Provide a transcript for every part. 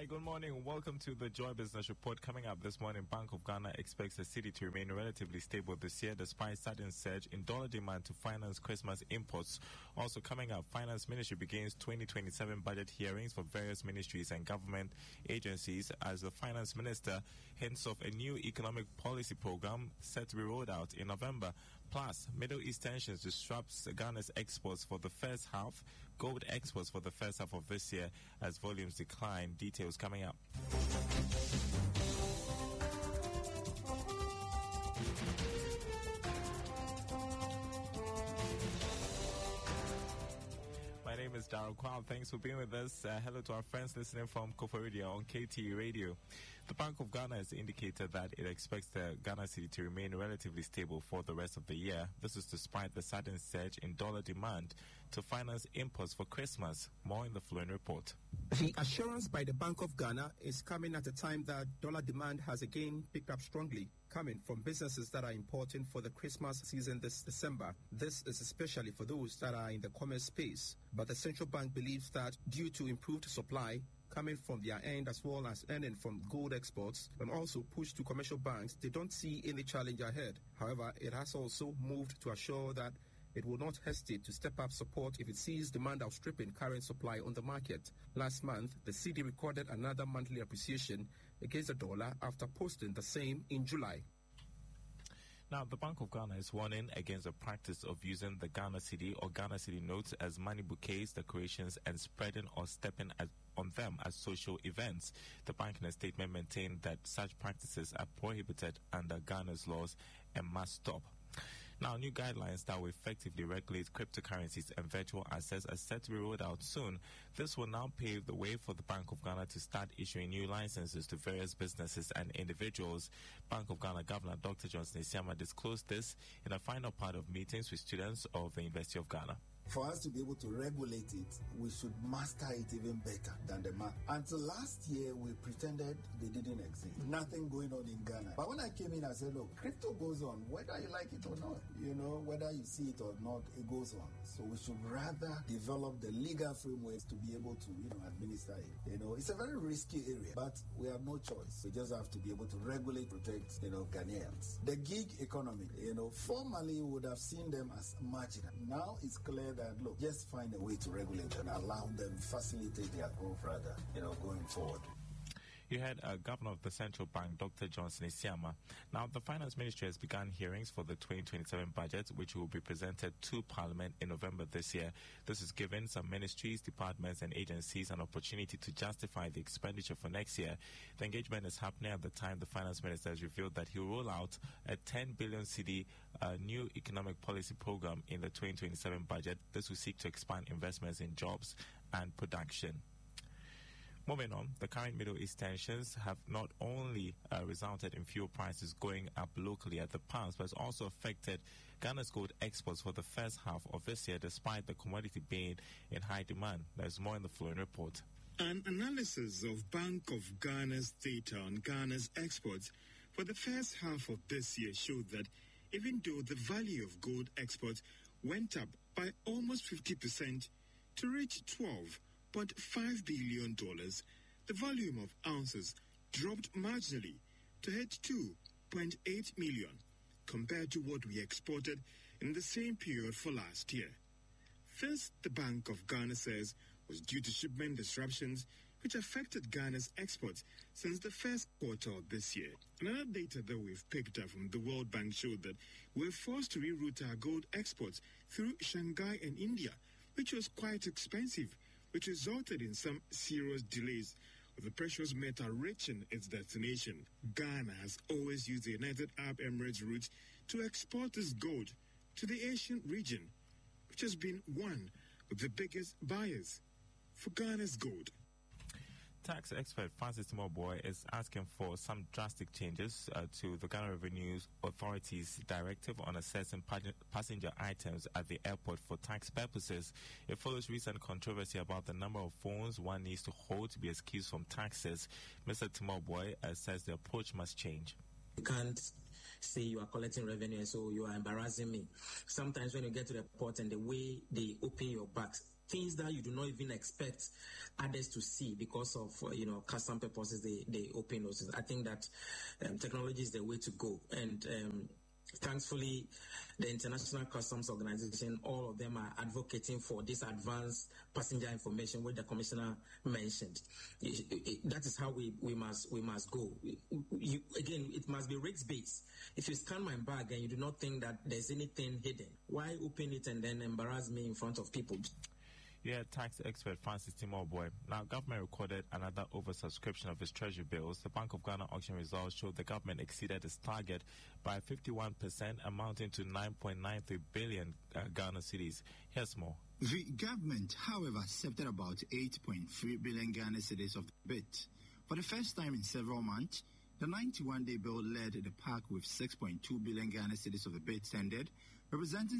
Hi, good morning. Welcome to the Joy Business Report. Coming up this morning, Bank of Ghana expects the cedi to remain relatively stable this year despite sudden surge in dollar demand to finance Christmas imports. Also coming up, Finance Ministry begins 2027 budget hearings for various ministries and government agencies as the Finance Minister hints of a new economic policy program set to be rolled out in November. Plus, Middle East tensions disrupts Ghana's exports for the first half, gold exports for the first half of this year as volumes decline. Details coming up. My name is Darryl Kwao. Thanks for being with us. Hello to our friends listening from Kofa Radio on KT Radio. The Bank of Ghana has indicated that it expects the Ghana cedi to remain relatively stable for the rest of the year. This is despite the sudden surge in dollar demand to finance imports for Christmas. More in the following report. The assurance by the Bank of Ghana is coming at a time that dollar demand has again picked up strongly, coming from businesses that are importing for the Christmas season this December. This is especially for those that are in the commerce space. But the central bank believes that due to improved supply coming from their end as well as earning from gold exports and also push to commercial banks, they don't see any challenge ahead. However, it has also moved to assure that it will not hesitate to step up support if it sees demand outstripping current supply on the market. Last month, the cedi recorded another monthly appreciation against the dollar after posting the same in July. Now, the Bank of Ghana is warning against the practice of using the Ghana cedi or Ghana cedi notes as money bouquets, decorations, and spreading or stepping on them as social events. The bank in a statement maintained that such practices are prohibited under Ghana's laws and must stop. Now, new guidelines that will effectively regulate cryptocurrencies and virtual assets are set to be rolled out soon. This will now pave the way for the Bank of Ghana to start issuing new licenses to various businesses and individuals. Bank of Ghana Governor Dr. Johnson Isiama disclosed this in a final part of meetings with students of the University of Ghana. For us to be able to regulate it, we should master it even better than the man. Until last year, we pretended they didn't exist. Nothing going on in Ghana. But when I came in, I said, look, crypto goes on, whether you like it or not. You know, whether you see it or not, it goes on. So we should rather develop the legal frameworks to be able to, administer it. It's a very risky area, but we have no choice. We just have to be able to regulate, protect, Ghanaians. The gig economy, formerly we would have seen them as marginal. Now it's clear that, look, just find a way to regulate and allow them facilitate their growth rather, going forward. You had Governor of the Central Bank, Dr. Johnson Isiama. Now, the Finance Ministry has begun hearings for the 2027 budget, which will be presented to Parliament in November this year. This is giving some ministries, departments, and agencies an opportunity to justify the expenditure for next year. The engagement is happening at the time the Finance Minister has revealed that he will roll out a 10 billion cedi new economic policy program in the 2027 budget. This will seek to expand investments in jobs and production. Moving on, the current Middle East tensions have not only resulted in fuel prices going up locally at the pumps, but it's also affected Ghana's gold exports for the first half of this year, despite the commodity being in high demand. There's more in the following report. An analysis of Bank of Ghana's data on Ghana's exports for the first half of this year showed that even though the value of gold exports went up by almost 50% to reach $12.5 billion, the volume of ounces dropped marginally to hit 2.8 million compared to what we exported in the same period for last year. This, the Bank of Ghana says, was due to shipment disruptions which affected Ghana's exports since the first quarter of this year. Another data that we've picked up from the World Bank showed that we're forced to reroute our gold exports through Shanghai and India, which was quite expensive, which resulted in some serious delays of the precious metal reaching its destination. Ghana has always used the United Arab Emirates route to export its gold to the Asian region, which has been one of the biggest buyers for Ghana's gold. Tax expert Francis Timoboy is asking for some drastic changes to the Ghana Revenue Authority's directive on assessing passenger items at the airport for tax purposes. It follows recent controversy about the number of phones one needs to hold to be excused from taxes. Mr. Timoboy says the approach must change. You can't say you are collecting revenue and so you are embarrassing me. Sometimes when you get to the port and the way they open your bags, things that you do not even expect others to see because of, custom purposes, they open those. I think that technology is the way to go. And thankfully, the International Customs Organization, all of them are advocating for this advanced passenger information, which the commissioner mentioned. That is how we must go. Again, it must be risk-based. If you scan my bag and you do not think that there's anything hidden, why open it and then embarrass me in front of people? Yeah, tax expert Francis Timoboy. Now, government recorded another oversubscription of its treasury bills. The Bank of Ghana auction results showed the government exceeded its target by 51%, amounting to 9.93 billion Ghana cedis. Here's more. The government, however, accepted about 8.3 billion Ghana cedis of the bid. For the first time in several months, the 91-day bill led the pack with 6.2 billion Ghana cedis of the bid tendered, representing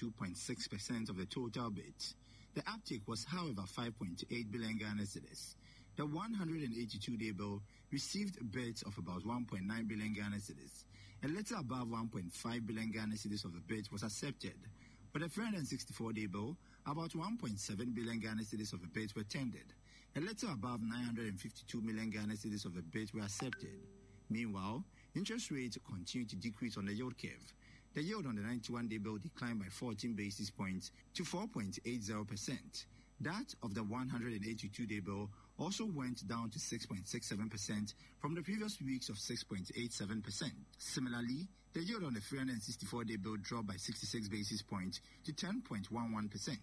62.6% of the total bids. The uptake was, however, 5.8 billion Ghana cedis. The 182-day bill received bids of about 1.9 billion Ghana cedis. A little above 1.5 billion Ghana cedis of the bids was accepted. For the 364-day bill, about 1.7 billion Ghana cedis of the bids were tendered. A little above 952 million Ghana cedis of the bids were accepted. Meanwhile, interest rates continued to decrease on the yield curve. The yield on the 91-day bill declined by 14 basis points to 4.80%. That of the 182-day bill also went down to 6.67% from the previous weeks of 6.87%. Similarly, the yield on the 364-day bill dropped by 66 basis points to 10.11%.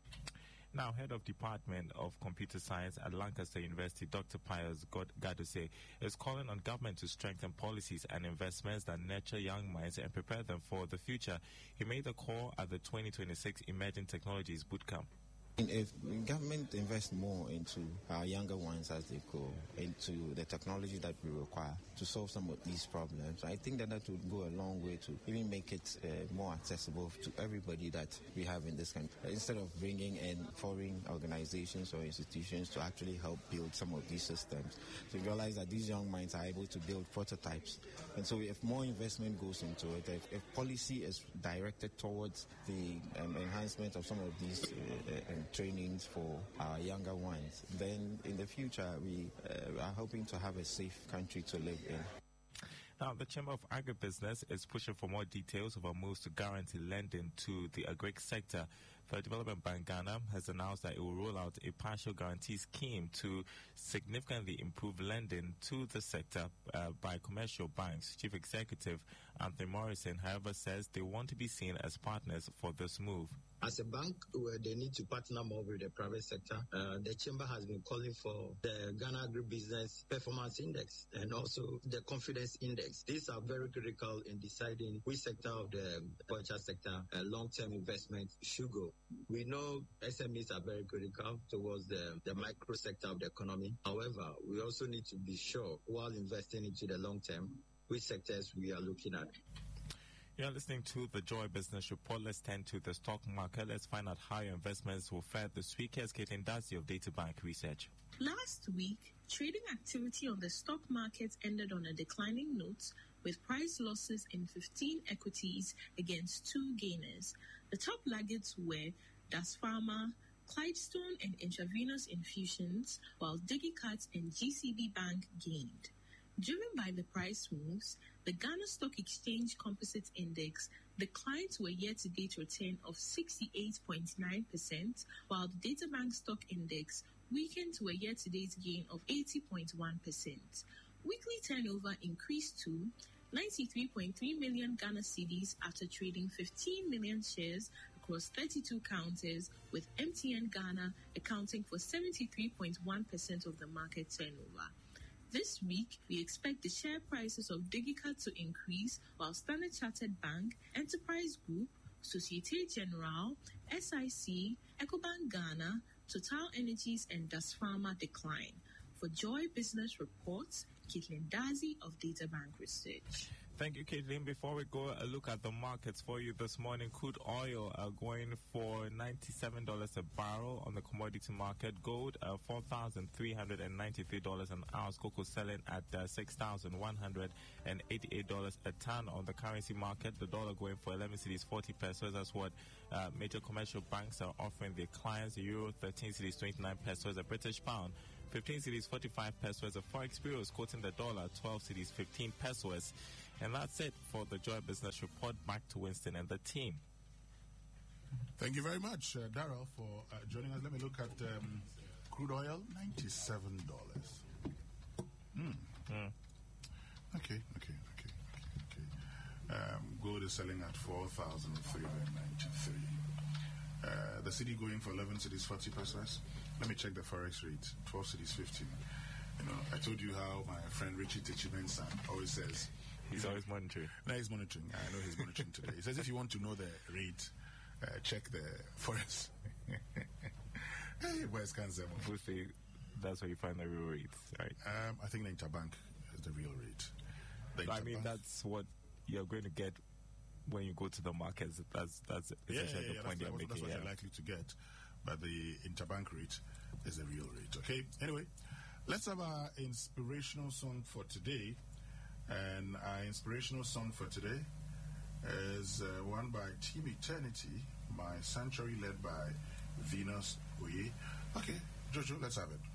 Now, Head of Department of Computer Science at Lancaster University, Dr. Pius Gaduse, is calling on government to strengthen policies and investments that nurture young minds and prepare them for the future. He made the call at the 2026 Emerging Technologies Bootcamp. If government invests more into our younger ones as they go, into the technology that we require to solve some of these problems, I think that would go a long way to even make it more accessible to everybody that we have in this country. Instead of bringing in foreign organizations or institutions to actually help build some of these systems, to realize that these young minds are able to build prototypes. And so if more investment goes into it, if policy is directed towards the enhancement of some of these trainings for our younger ones, then in the future we are hoping to have a safe country to live in. Now, the Chamber of Agribusiness is pushing for more details of our moves to guarantee lending to the agri sector. The Development Bank Ghana has announced that it will roll out a partial guarantee scheme to significantly improve lending to the sector by commercial banks. Chief Executive Anthony Morrison, however, says they want to be seen as partners for this move. As a bank, where they need to partner more with the private sector, the Chamber has been calling for the Ghana Agribusiness Performance Index and also the Confidence Index. These are very critical in deciding which sector of the agriculture sector long-term investment should go. We know SMEs are very critical towards the micro sector of the economy. However, we also need to be sure, while investing into the long-term, which sectors we are looking at. You're listening to the Joy Business Report. Let's turn to the stock market. Let's find out how your investments will fare this week. Here's Caitlin Darcy of DataBank Research. Last week, trading activity on the stock market ended on a declining note, with price losses in 15 equities against 2 gainers. The top laggards were Das Pharma, Clydestone and Intravenous Infusions, while DigiCut and GCB Bank gained. Driven by the price moves, the Ghana Stock Exchange Composite Index declined to a year-to-date return of 68.9%, while the DataBank Stock Index weakened to a year-to-date gain of 80.1%. Weekly turnover increased to 93.3 million Ghana cedis after trading 15 million shares across 32 counters, with MTN Ghana accounting for 73.1% of the market turnover. This week, we expect the share prices of DigiCut to increase, while Standard Chartered Bank, Enterprise Group, Societe Generale, SIC, Ecobank Ghana, Total Energies, and Das Pharma decline. For Joy Business Reports, Caitlin Dazi of Data Bank Research. Thank you, Caitlin. Before we go a look at the markets for you this morning, crude oil going for $97 a barrel on the commodity market. Gold, $4,393 an ounce. Cocoa selling at $6,188 a ton on the currency market. The dollar going for 11 cedis 40 pesos. That's what major commercial banks are offering their clients. The euro, 13 cedis 29 pesos. A British pound, 15 cedis 45 pesos. A Forex bureau is quoting the dollar 12 cedis 15 pesos. And that's it for the Joy Business Report. Back to Winston and the team. Thank you very much, Darrell, for joining us. Let me look at crude oil, $97. Okay. Gold is selling at 4,393. The cedi going for 11 cedis 40 pesos. Let me check the forex rate. 12 cedis 15. You know, I told you how my friend Richie Techimensan always says. He's always monitoring. No, he's monitoring. I know he's monitoring today. He says if you want to know the rate, check the forex. Hey, boys can't say more. That's where you find the real rates, right? I think the interbank is the real rate. I mean, that's what you're going to get when you go to the markets. That's essentially the point you're making. That's what you're likely to get. But the interbank rate is the real rate. Okay. Anyway, let's have our inspirational song for today. And our inspirational song for today is one by Team Eternity, My Sanctuary, led by Venus Oye. Okay, Jojo, let's have it.